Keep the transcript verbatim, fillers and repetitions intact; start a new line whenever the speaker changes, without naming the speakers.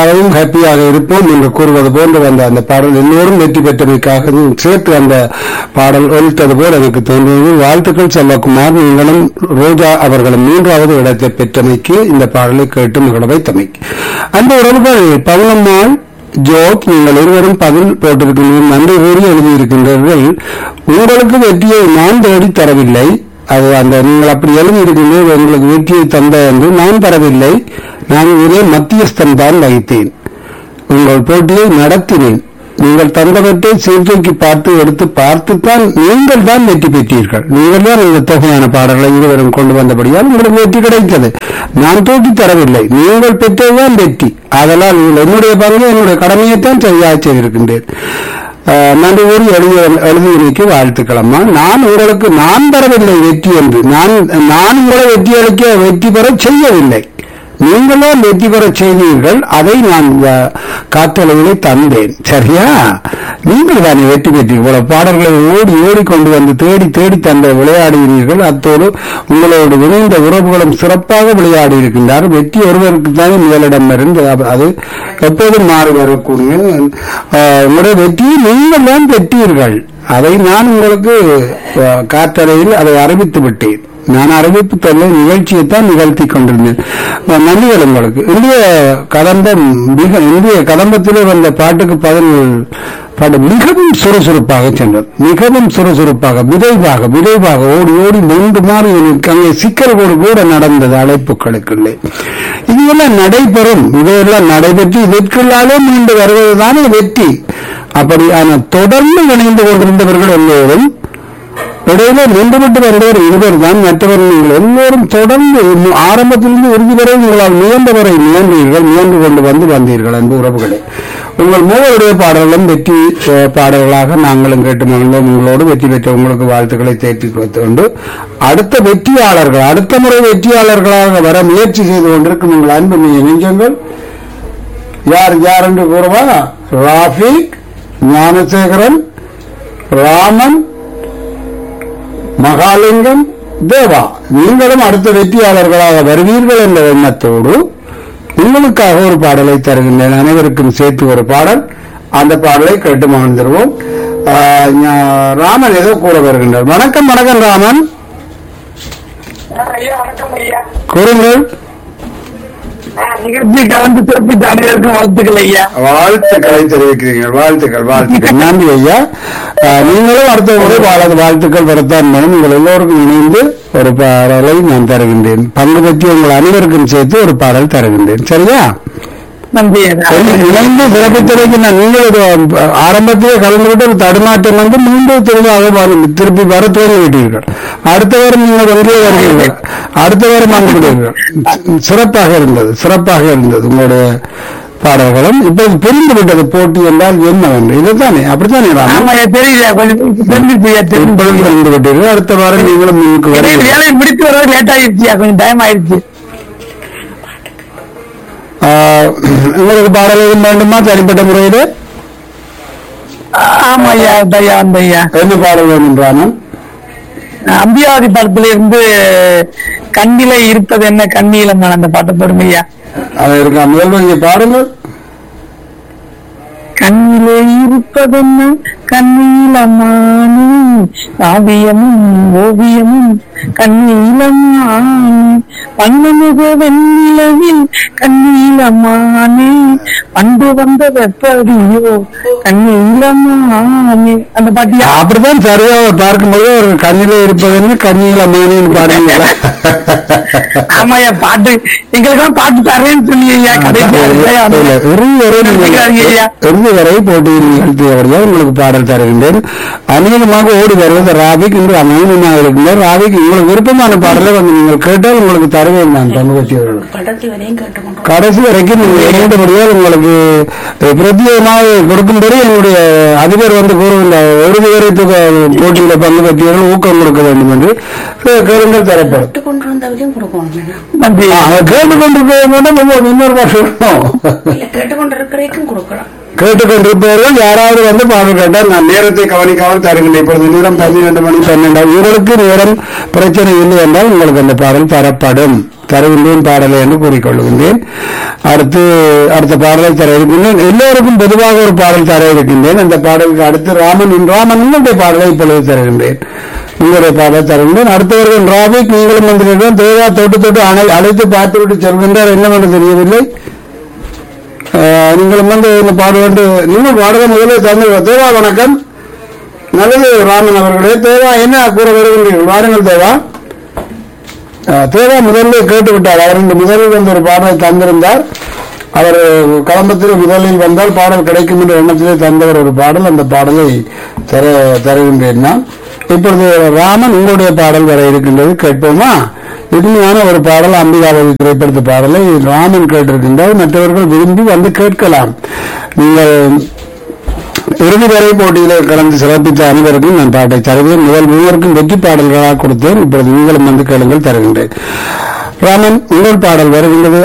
அதையும் ஹாப்பியாக இருப்போம் என்று கூறுவது போன்று வந்த அந்த பாடல் எல்லோரும் வெற்றி பெற்றமைக்காக சேர்த்து அந்த பாடல் ஒலித்தது போல் எனக்கு தோன்றுவது. வாழ்த்துக்கள் செல்லக்குமார், நீங்களும் ரோஜா அவர்களும் மூன்றாவது இடத்தை பெற்றமைக்கு இந்த பாடலை கேட்டு மகள வைத்தமைக்கு. அந்த உறவுகள் பவுனம்மாள் ஜோக், நீங்கள் இருவரும் பதில் போட்டிருக்கின்றீர்கள், நன்றி கூறி எழுதியிருக்கின்றீர்கள். உங்களுக்கு வெற்றியை நான் தேடி தரவில்லை, அது அந்த நீங்கள் அப்படி எழுதியிருக்கின்றீர்கள், உங்களுக்கு வெற்றியை தந்த என்று நான் தரவில்லை, நான் இதே மத்தியஸ்தன் தான் வகித்தேன், உங்கள் போட்டியை நடத்தினேன், நீங்கள் தந்தவற்றை சீர்தூக்கி பார்த்து எடுத்து பார்த்துத்தான் நீங்கள் தான் வெற்றி பெற்றீர்கள், நீங்கள் தான் இந்த தொகையான பாடல்களை இருவரும் கொண்டு வந்தபடியால் உங்களுக்கு வெற்றி கிடைத்தது, நான் தூக்கி தரவில்லை, நீங்கள் பெற்றதுதான் வெற்றி. அதனால் என்னுடைய பங்கு என்னுடைய கடமையைத்தான் சரியாக செய்திருக்கின்றேன். நன்றி கூறி எழுதிய எழுதியமைக்கு வாழ்த்துக்கள் அம்மா. நான் உங்களுக்கு நான் தரவில்லை வெற்றி என்று, நான் நான் உங்களை வெற்றி அளிக்க வெற்றி பெற செய்யவில்லை, நீங்களே வெற்றி பெற செய்தீர்கள், அதை நான் காத்தளவிலே தந்தேன். சரியா? நீங்கள் தானே வெற்றி பெற்றீர்கள், பாடல்களை ஓடி ஓடி கொண்டு வந்து தேடி தேடி தந்த விளையாடுகிறீர்கள். அத்தோடு உங்களோடு இணைந்த உறவுகளும் சிறப்பாக விளையாடி இருக்கின்றார். வெற்றி ஒருவருக்கு தானே முதலிடம் இருந்து அது எப்போதும் மாறி வரக்கூடிய உங்களுடைய வெற்றியை நீங்கள் தான் பெற்றீர்கள். அதை நான் உங்களுக்கு காத்தலையில் அதை அறிவித்து விட்டேன். நான் அறிவிப்பு தொல்லை நிகழ்ச்சியைத்தான் நிகழ்த்தி கொண்டிருந்தேன். நன்றிகள் உங்களுக்கு. இந்திய கதம்பம் மிக இந்திய கதம்பத்திலே வந்த பாட்டுக்கு பதில் பாட்டு மிகவும் சுறுசுறுப்பாக சென்றது, மிகவும் சுறுசுறுப்பாக விரைவாக விரைவாக ஓடி ஓடி மூன்று மாறி அங்கே சிக்கல்களோடு கூட நடந்தது அழைப்புகளுக்குள்ளே. இதெல்லாம் நடைபெறும், இதையெல்லாம் நடைபெற்று இதற்குள்ளாலே மீண்டு வருவதுதானே வெற்றி. அப்படியான தொடர்ந்து இணைந்து கொண்டிருந்தவர்கள் எல்லோரும் இடையில நின்றுவிட்டு வந்தவர் இருவர் தான், மற்றவர் நீங்கள் எல்லோரும் தொடர்ந்து ஆரம்பத்திலிருந்து உறுதி வரை உங்களால் முயன்றவரை முயன்றீர்கள், முயன்று கொண்டு வந்து வந்தீர்கள். அன்பு உறவுகளே, உங்கள் மூவருடைய பாடல்களும் வெற்றி பாடல்களாக நாங்களும் கேட்டு மகிழ்ந்தோம். உங்களோடு வெற்றி பெற்ற உங்களுக்கு வாழ்த்துக்களை தேற்றி கொண்டு அடுத்த வெற்றியாளர்கள் அடுத்த முறை வெற்றியாளர்களாக வர முயற்சி செய்து கொண்டிருக்கும் உங்கள் அன்பு நெஞ்சங்கள் யார் யார் என்று கூறுவா? ராஃபிக், ஞானசேகரன், ராமன், மகாலிங்கம், தேவா, நீங்களும் அடுத்த வெற்றியாளர்களாக வருவீர்கள் என்ற எண்ணத்தோடு உங்களுக்காக ஒரு பாடலை தருகின்றேன். அனைவருக்கும் சேர்த்து ஒரு பாடல், அந்த பாடலை கேட்டு மகிழ்ந்துருவோம். ராமன் ஏதோ கூட வருகின்றார். வணக்கம். வணக்கம் ராமன், கூறுங்கள். வாழ்த்துக்களை தெரிவிக்கிறீர்கள். வாழ்த்துக்கள் வாழ்த்துக்கள் நன்றி ஐயா. நீங்களும் அடுத்த முறை வாழ்த்துக்கள் வரத்தான் மேலும் உங்கள் எல்லோருக்கும் இணைந்து ஒரு பாடலை நான் தருகின்றேன். பங்கு பற்றி உங்கள் அனைவருக்கும் சேர்த்து ஒரு பாடல் தருகின்றேன். சரியா? இணைந்து சிறப்பித்தலைக்கு நான் நீங்கள் ஆரம்பத்திலே கலந்துவிட்டு ஒரு தடுமாற்றம் வந்து மீண்டும் திரும்ப திருப்பி வர துவங்கிவிட்டீர்கள். அடுத்த வாரம் நீங்கள் ஒன்றே வருகிறீர்கள், அடுத்த வாரம் வாங்கிவிடுவீர்கள். சிறப்பாக இருந்தது, சிறப்பாக இருந்தது உங்களுடைய பாடல்களும். இப்போது புரிந்து விட்டது போட்டி என்றால் என்னவென்று. இதுதானே? அப்படித்தானே? புரிந்து விட்டீர்கள். அடுத்த வாரம் நீங்களும் முடித்து வர லேட் ஆயிடுச்சு, கொஞ்சம் டைம் ஆயிடுச்சு. உங்களுக்கு பாடல் எதுவும் வேண்டுமா தனிப்பட்ட முறையில்? ஆமாய்யா, என்ன பாடல் வேணும்ன்றான? அம்பியாதி படத்துல இருந்து கண்ணில இருப்பது என்ன கண்ணியிலம் அந்த பாட்டை போடுமையா. அது இருக்கா? முதல்வர் பாடுங்கள். கண்ணிலே இருப்பதென்ன கண்ணீலமானி, காவியமும் ஓவியமும் கண்ணீலமானி, வண்ணமுக வெண்ணிலவில் கண்ணீலமானே, பண்டு வந்த வெப்படியோ கண்ணீலமானே. அந்த பாட்டியா அப்படிதான் சரியா பார்க்கும்போது ஒரு கண்ணில இருப்பதுன்னு கண்ணீலமானின்னு பாடுங்க. ஆமாயா, பாட்டு எங்களுக்கெல்லாம் பாட்டு தரேன்னு சொல்லியா கடைசி வரை போட்டியில் நிகழ்த்தியவர்கள் உங்களுக்கு பாடல் தருகின்றேன். அநேகமாக ஓடி வருவது ராவிக் என்று அநேகமாக இருக்கின்றார். ராவிக் உங்களுக்கு விருப்பமான பாடலை வந்து நீங்கள் கேட்டால் உங்களுக்கு தருவேன் நான் பங்கு பெற்றவர்கள். கடைசி வரைக்கும் நீங்கள் இணைந்தபடியால் உங்களுக்கு பிரத்யேகமாக கொடுக்கும்படி என்னுடைய அதிபர் வந்து கூறுகின்றார். ஒரு வரை போட்டியில பங்கு பெற்றவர்கள் ஊக்கம் கொடுக்க வேண்டும் என்று கேளுங்கள், தரப்படும். கேட்டுக்கொண்டிருக்க இன்னொரு வருஷம் கேட்டுக்கொண்டிருப்பவர்கள் யாராவது வந்து பாடல் கேட்டால் நான் நேரத்தை கவனிக்காமல் தருகின்றேன். இப்பொழுது நேரம் பன்னிரண்டு மணி பன்னெண்டாம். இவர்களுக்கு நேரம் பிரச்சனை இல்லை என்றால் உங்களுக்கு அந்த பாடல் தரப்படும். தருகின்றேன் பாடலை என்று கூறிக்கொள்கின்றேன். அடுத்து அடுத்த பாடலை தர இருக்கின்றேன். எல்லோருக்கும் பொதுவாக ஒரு பாடல் தர இருக்கின்றேன். அந்த பாடலுக்கு அடுத்து ராமன் ராமன் உங்களுடைய பாடலை இப்பொழுது தருகின்றேன். உங்களுடைய பாடலை தருகின்றேன். அடுத்தவர்கள் ராபிக் நீங்களும் வந்திருக்கிறோம். தேவா தொட்டு தொட்டு அணை அழைத்து பார்த்துவிட்டு செல்கின்றார். என்னவென்று தெரியவில்லை. நீங்களும் வந்து இந்த பாட வேண்டும். நீங்கள் பாடலை முதலே தந்து தேவா வணக்கம். நல்லது ராமன் அவர்களே. தேவா என்ன கூற வருகின்றீர்கள்? வாருங்கள் தேவா. தேவா முதலில் கேட்டுவிட்டார். அவர் இந்த முதலில் வந்து ஒரு பாடலை தந்திருந்தார். அவர் களம்பத்தில் முதலில் வந்தால் பாடல் கிடைக்கும் என்ற எண்ணத்திலே தந்தவர் ஒரு பாடல். அந்த பாடலை தர தருகின்றேன் நான். இப்பொழுது ராமன் உங்களுடைய பாடல் வர இருக்கின்றது. கேட்போமா? இனிமையான ஒரு பாடல், அம்பிகாபதி திரைப்படத்து பாடலை ராமன் கேட்டிருக்கின்றார். மற்றவர்கள் விரும்பி வந்து கேட்கலாம். நீங்கள் இறுதி வரை போட்டியில் கலந்து சிறப்பித்த அனைவருக்கும் நான் பாட்டை தருவேன். முதல் மூவருக்கும் வெற்றி பாடல்களாக கொடுத்தேன். இப்பொழுது நீங்களும் வந்து கேளுங்கள், தருகின்றேன். ராமன் உங்கள் பாடல் வருகின்றது.